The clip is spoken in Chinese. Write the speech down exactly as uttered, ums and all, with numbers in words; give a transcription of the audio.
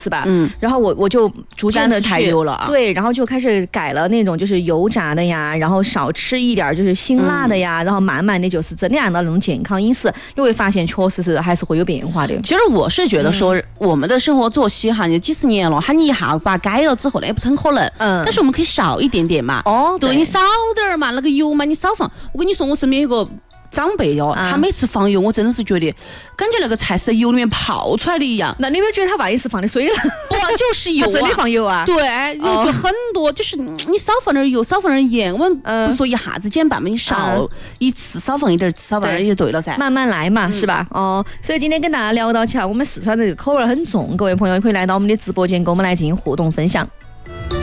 是吧？嗯，然后我我就逐渐的太油了啊， 对，然后就开始改了那种就是油炸的呀，然后少吃一点就是辛辣的呀，嗯、然后慢慢的就是真的按照那种健康饮食，你会发现确实是还是会有变化的。 其实我是觉得说，我们的生活作息哈，你几十年了，喊你一下把改了之后呢，也不是很可能。嗯，但是我们可以少一点点嘛。哦，对，你少点儿嘛，那个油嘛，你少放。我跟你说，我身边有个长辈哟、哦，他每次放油，我真的是觉得感觉那个菜是在油里面泡出来的一样。 那你有没有觉得他万一是放的水了？ 哇，就是油啊， 真的放油啊？ 对，油就很多，哦、就是你少放点油，少放点盐。我们不说一下子减半嘛，你少、嗯、一次少放一点，少放点就对了噻。 慢慢来嘛，嗯、是吧？哦，所以今天跟大家聊到起来，我们四川的这个口味很重，各位朋友也可以来到我们的直播间，跟我们来进行互动分享。